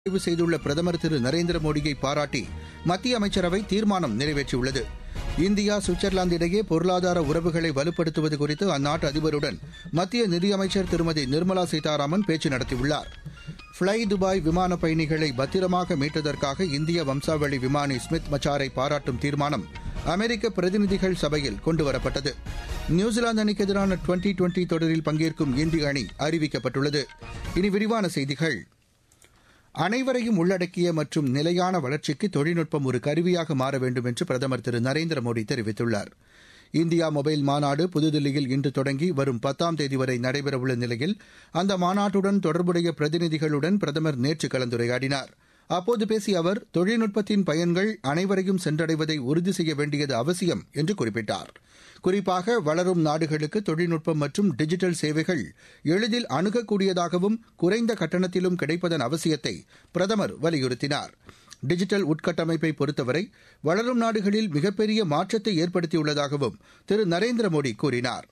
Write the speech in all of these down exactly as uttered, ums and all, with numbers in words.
நிறைவு செய்துள்ள பிரதமர் திரு நரேந்திர மோடியை பாராட்டி மத்திய அமைச்சரவை தீர்மானம் நிறைவேற்றியுள்ளது. இந்தியா சுவிட்சர்லாந்து இடையே பொருளாதார உறவுகளை வலுப்படுத்துவது குறித்து அந்நாட்டு அதிபருடன் மத்திய நிதியமைச்சர் திருமதி நிர்மலா சீதாராமன் பேச்சு நடத்தியுள்ளார். ஃப்ளை துபாய் விமான பயணிகளை பத்திரமாக மீட்டதற்காக இந்திய வம்சாவளி விமானி ஸ்மித் மச்சாரை பாராட்டும் தீர்மானம் அமெரிக்க பிரதிநிதிகள் சபையில் கொண்டுவரப்பட்டது. நியூசிலாந்து அணிக்கு எதிரான டுவெண்டி டுவெண்டி தொடரில் பங்கேற்கும் இந்திய அணி அறிவிக்கப்பட்டுள்ளது. இனி விரிவான செய்திகள். அனைவரையும் உள்ளடக்கிய மற்றும் நிலையான வளர்ச்சிக்கு தொழில்நுட்பம் ஒரு கருவியாக மாற வேண்டும் என்று பிரதமர் திரு நரேந்திர மோடி தெரிவித்துள்ளார். இந்தியா மொபைல் மாநாடு புதுதில்லியில் இன்று தொடங்கி வரும் பத்தாம் தேதி வரை நடைபெறவுள்ள நிலையில் அந்த மாநாட்டுடன் தொடர்புடைய பிரதிநிதிகளுடன் பிரதமர் நேற்று கலந்துரையாடினார். அப்போது பேசிய அவர், தொழில்நுட்பத்தின் பயன்கள் அனைவரையும் சென்றடைவதை உறுதி செய்ய வேண்டியது அவசியம் என்று குறிப்பிட்டார். குறிப்பாக வளரும் நாடுகளுக்கு தொழில்நுட்பம் மற்றும் டிஜிட்டல் சேவைகள் எளிதில் அணுகக்கூடியதாகவும் குறைந்த கட்டணத்திலும் கிடைப்பதன் அவசியத்தை பிரதமர் வலியுறுத்தினார். டிஜிட்டல் உட்கட்டமைப்பை பொறுத்தவரை வளரும் நாடுகளில் மிகப்பெரிய மாற்றத்தை ஏற்படுத்தியுள்ளதாகவும் திரு நரேந்திர மோடி கூறினார்.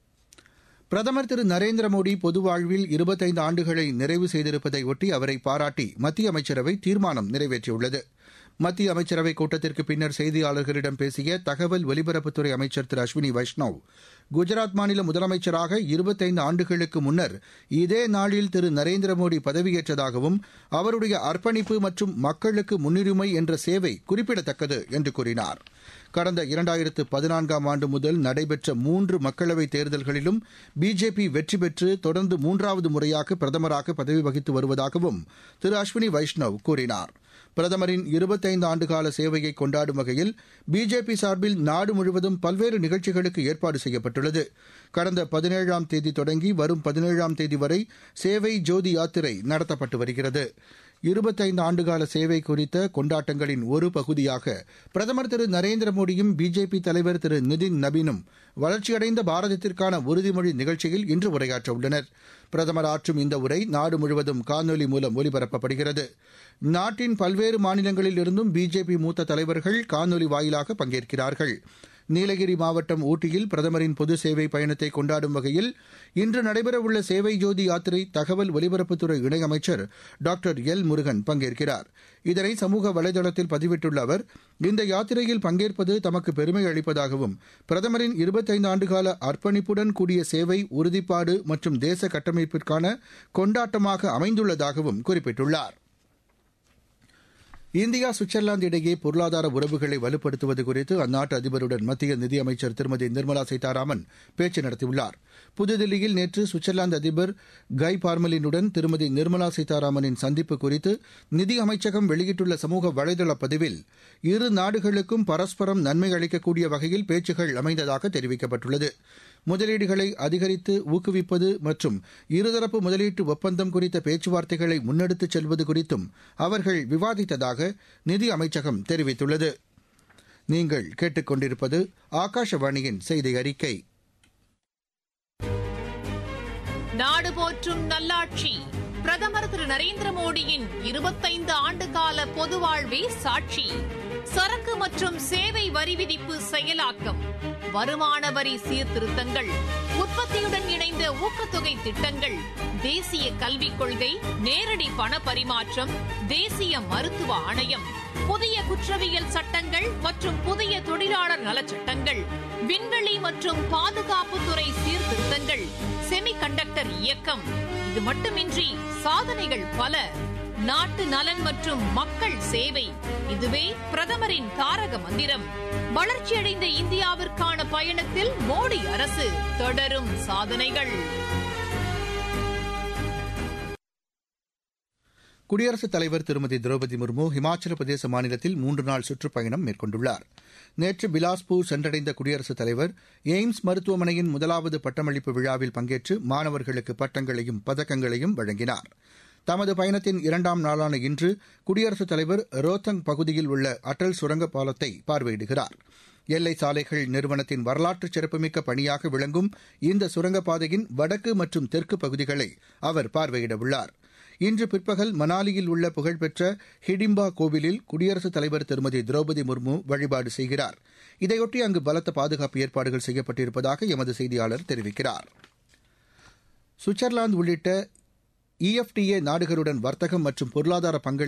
பிரதமர் திரு நரேந்திர மோடி பொது வாழ்வில் இருபத்தைந்து ஆண்டுகளை நிறைவு செய்திருப்பதையொட்டி அவரை பாராட்டி மத்திய அமைச்சரவை தீர்மானம் நிறைவேற்றியுள்ளது. மத்திய அமைச்சரவைக் கூட்டத்திற்கு பின்னர் செய்தியாளர்களிடம் பேசிய தகவல் ஒலிபரப்புத்துறை அமைச்சர் திரு அஸ்வினி வைஷ்ணவ், குஜராத் மாநில முதலமைச்சராக இருபத்தைந்து ஆண்டுகளுக்கு முன்னர் இதே நாளில் திரு நரேந்திர மோடி பதவியேற்றதாகவும் அவருடைய அர்ப்பணிப்பு மற்றும் மக்களுக்கு முன்னுரிமை என்ற சேவை குறிப்பிடத்தக்கது என்று கூறினார். கடந்த இரண்டாயிரத்து பதினான்காம் ஆண்டு முதல் நடைபெற்ற மூன்று மக்களவைத் தேர்தல்களிலும் பிஜேபி வெற்றி பெற்று தொடர்ந்து மூன்றாவது முறையாக பிரதமராக பதவி வகித்து வருவதாகவும் திரு அஸ்வினி வைஷ்ணவ் கூறினார். பிரதமரின் இருபத்தைந்து ஆண்டுகால சேவையை கொண்டாடும் வகையில் பிஜேபி சார்பில் நாடு முழுவதும் பல்வேறு நிகழ்ச்சிகளுக்கு ஏற்பாடு செய்யப்பட்டுள்ளது. கடந்த பதினேழாம் தேதி தொடங்கி வரும் பதினேழாம் தேதி வரை சேவை ஜோதி யாத்திரை நடத்தப்பட்டு வருகிறது. இருபத்தைந்து ஆண்டுகால சேவை குறித்த கொண்டாட்டங்களின் ஒரு பகுதியாக பிரதமர் திரு நரேந்திர மோடியும் பிஜேபி தலைவர் திரு நிதின் நபீனும் வளர்ச்சியடைந்த பாரதத்திற்கான உறுதிமொழி நிகழ்ச்சியில் இன்று உரையாற்ற உள்ளனர். பிரதமர் ஆற்றும் இந்த உரை நாடு முழுவதும் காணொலி மூலம் ஒலிபரப்பப்படுகிறது. நாட்டின் பல்வேறு மாநிலங்களில் இருந்தும் பிஜேபி மூத்த தலைவர்கள் காணொலி வாயிலாக பங்கேற்கிறார்கள். நீலகிரி மாவட்டம் ஊட்டியில் பிரதமரின் பொது சேவை பயணத்தை கொண்டாடும் வகையில் இன்று நடைபெறவுள்ள சேவை ஜோதி யாத்திரை தகவல் ஒலிபரப்புத்துறை இணையமைச்சர் டாக்டர் எல் முருகன் பங்கேற்கிறார். இதனை சமூக வலைதளத்தில் பதிவிட்டுள்ள அவர், இந்த யாத்திரையில் பங்கேற்பது தமக்கு பெருமை அளிப்பதாகவும் பிரதமரின் இருபத்தைந்து ஆண்டுகால அர்ப்பணிப்புடன் கூடிய சேவை, உறுதிப்பாடு மற்றும் தேச கட்டமைப்பிற்கான கொண்டாட்டமாக அமைந்துள்ளதாகவும் குறிப்பிட்டுள்ளார். இந்தியா சுவிட்சர்லாந்து இடையே பொருளாதார உறவுகளை வலுப்படுத்துவது குறித்து அந்நாட்டு அதிபருடன் மத்திய நிதியமைச்சர் திருமதி நிர்மலா சீதாராமன் பேச்சு நடத்தியுள்ளார். புதுதில்லியில் நேற்று சுவிட்சர்லாந்து அதிபர் கை பார்மலினுடன் திருமதி நிர்மலா சீதாராமனின் சந்திப்பு குறித்து நிதி அமைச்சகம் வெளியிட்டுள்ள சமூக வலைதள பதிவில், இரு நாடுகளுக்கும் பரஸ்பரம் நன்மை அளிக்கக்கூடிய வகையில் பேச்சுகள் அமைந்ததாக தெரிவிக்கப்பட்டுள்ளது. முதலீடுகளை அதிகரித்து ஊக்குவிப்பது மற்றும் இருதரப்பு முதலீட்டு ஒப்பந்தம் குறித்த பேச்சுவார்த்தைகளை முன்னெடுத்துச் செல்வது குறித்தும் அவர்கள் விவாதித்ததாக நிதி அமைச்சகம் தெரிவித்துள்ளது. நீங்கள் கேட்டுக்கொண்டிருப்பது ஆகாஷவாணியின் செய்தி அறிக்கை. நாடு போற்றும் நல்லாட்சி பிரதமர் திரு நரேந்திர மோடியின் இருபத்தைந்து ஆண்டுகால பொது வாழ்வே சாட்சி. சரக்கு மற்றும் சேவை வரி விதிப்பு செயலாக்கம், வருமான வரி சீர்திருத்தங்கள், உற்பத்தியுடன் இணைந்த ஊக்கத்தொகை திட்டங்கள், தேசிய கல்விக் கொள்கை, நேரடி பண பரிமாற்றம், தேசிய மருத்துவ ஆணையம், புதிய குற்றவியல் சட்டங்கள் மற்றும் புதிய தொழிலாளர் நலச்சட்டங்கள், விண்வெளி மற்றும் பாதுகாப்புத்துறை சீர்திருத்தங்கள், செமிகண்டக்டர் இயக்கம். இது மட்டுமின்றி சாதனைகள் பல. நாட்டு நலன் மற்றும் மக்கள் சேவை, இதுவே பிரதமரின் தாரக மந்திரம். வளர்ச்சியடைந்த இந்தியாவிற்கான பயணத்தில் மோடி அரசு தொடரும் சாதனைகள். குடியரசுத் தலைவர் திருமதி திரௌபதி முர்மு ஹிமாச்சல பிரதேச மாநிலத்தில் மூன்று நாள் சுற்றுப்பயணம் மேற்கொண்டுள்ளார். நேற்று பிலாஸ்பூர் சென்றடைந்த குடியரசுத் தலைவர் எய்ம்ஸ் மருத்துவமனையின் முதலாவது பட்டமளிப்பு விழாவில் பங்கேற்று மாணவர்களுக்கு பட்டங்களையும் பதக்கங்களையும் வழங்கினார். தமது பயணத்தின் இரண்டாம் நாளான இன்று குடியரசுத் தலைவர் ரோத்தங் பகுதியில் உள்ள அடல் சுரங்கப் பாலத்தை பார்வையிடுகிறார். எல்லை சாலைகள் நிறுவனத்தின் வரலாற்று சிறப்புமிக்க பணியாக விளங்கும் இந்த சுரங்கப்பாதையின் வடக்கு மற்றும் தெற்கு பகுதிகளை அவர் பார்வையிடவுள்ளார். இன்று பிற்பகல் மணாலியில் உள்ள புகழ்பெற்ற ஹிடிம்பா கோவிலில் குடியரசுத் தலைவர் திருமதி திரௌபதி முர்மு வழிபாடு செய்கிறார். இதையொட்டி அங்கு பலத்த பாதுகாப்பு ஏற்பாடுகள் செய்யப்பட்டிருப்பதாக எமது செய்தியாளர் தெரிவிக்கிறார். சுவிட்சர்லாந்து உள்ளிட்ட இஎஃப்டிஏ நாடுகளுடன் வர்த்தகம் மற்றும் பொருளாதார பங்களிப்பு